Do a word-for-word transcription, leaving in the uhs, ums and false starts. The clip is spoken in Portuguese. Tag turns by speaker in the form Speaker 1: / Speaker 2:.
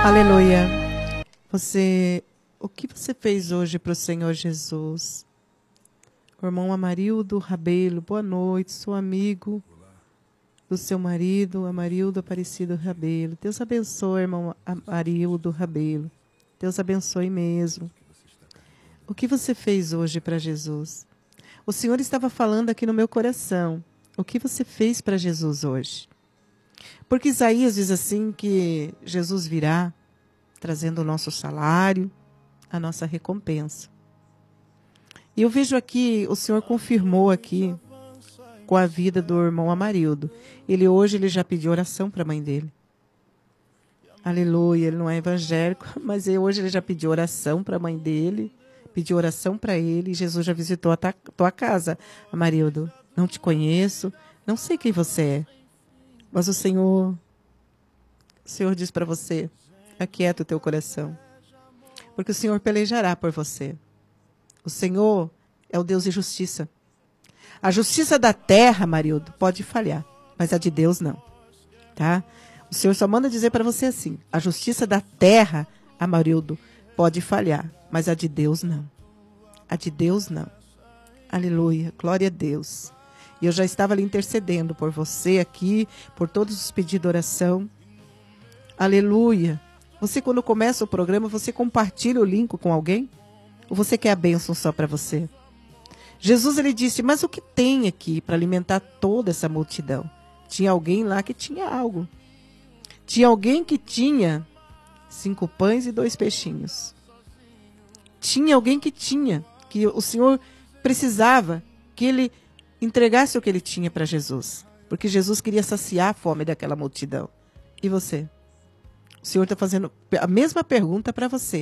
Speaker 1: Aleluia. Você, o que você fez hoje para o Senhor Jesus? O irmão Amarildo Rabelo, boa noite, sou amigo do seu marido, Amarildo Aparecido Rabelo. Deus abençoe, irmão Amarildo Rabelo. Deus abençoe mesmo. O que você fez hoje para Jesus? O Senhor estava falando aqui no meu coração. O que você fez para Jesus hoje? Porque Isaías diz assim que Jesus virá trazendo o nosso salário, a nossa recompensa. E eu vejo aqui, o Senhor confirmou aqui com a vida do irmão Amarildo. Ele hoje ele já pediu oração para a mãe dele. Aleluia, ele não é evangélico, mas ele, hoje ele já pediu oração para a mãe dele, pediu oração para ele, e Jesus já visitou a ta, tua casa, Amarildo. Não te conheço, não sei quem você é, mas o Senhor, o Senhor diz para você, aquieta o teu coração, porque o Senhor pelejará por você. O Senhor é o Deus de justiça. A justiça da terra, Amarildo, pode falhar, mas a de Deus não. Tá? O Senhor só manda dizer para você assim, a justiça da terra, Amarildo, pode falhar, mas a de Deus não. A de Deus não. Aleluia, glória a Deus. E eu já estava ali intercedendo por você aqui, por todos os pedidos de oração. Aleluia. Você, quando começa o programa, você compartilha o link com alguém? Ou você quer a bênção só para você? Jesus, ele disse, mas o que tem aqui para alimentar toda essa multidão? Tinha alguém lá que tinha algo. Tinha alguém que tinha cinco pães e dois peixinhos. Tinha alguém que tinha, que o Senhor precisava que ele entregasse o que ele tinha para Jesus. Porque Jesus queria saciar a fome daquela multidão. E você? O Senhor está fazendo a mesma pergunta para você.